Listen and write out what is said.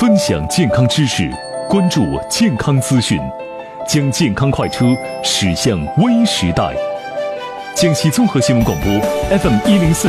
分享健康知识，关注健康资讯，将健康快车驶向微时代。江西综合新闻广播 FM 104。